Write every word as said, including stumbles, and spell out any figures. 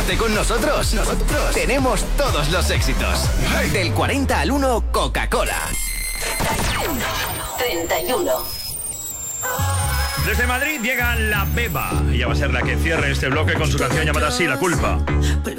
Quédate con nosotros. Nosotros tenemos todos los éxitos. Del cuarenta al uno, Coca-Cola. treinta y uno. Desde Madrid llega La Beba. Ella va a ser la que cierre este bloque con su canción llamada Así, La Culpa.